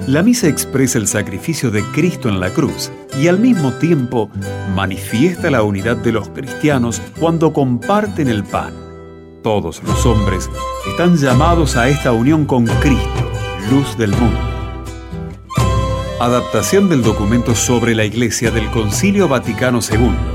La misa expresa el sacrificio de Cristo en la cruz y al mismo tiempo manifiesta la unidad de los cristianos cuando comparten el pan. Todos los hombres están llamados a esta unión con Cristo, luz del mundo. Adaptación del documento sobre la Iglesia del Concilio Vaticano II.